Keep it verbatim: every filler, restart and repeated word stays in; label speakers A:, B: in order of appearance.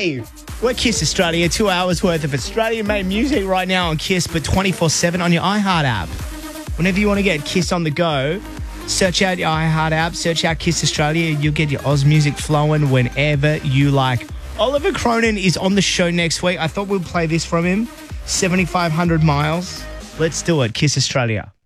A: Hey, we're Kiss Australia. Two hours worth of Australian-made music right now on Kiss, but twenty-four seven on your iHeart app. Whenever you want to get Kiss on the go, search out your iHeart app, search out Kiss Australia. You'll get your Oz music flowing whenever you like. Oliver Cronin is on the show next week. I thought we'd play this from him. seventy-five hundred miles. Let's do it. Kiss Australia.